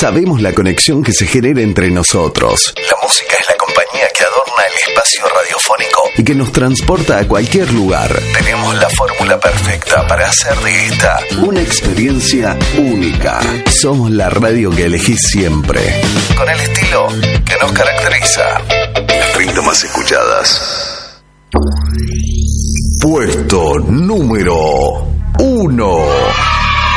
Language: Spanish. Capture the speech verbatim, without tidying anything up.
Sabemos la conexión que se genera entre nosotros. La música es la compañía que adorna el espacio radiofónico y que nos transporta a cualquier lugar. Tenemos la fórmula perfecta para hacer de esta una experiencia única. Somos la radio que elegís siempre, con el estilo que nos caracteriza. Las treinta más escuchadas. Puesto número uno.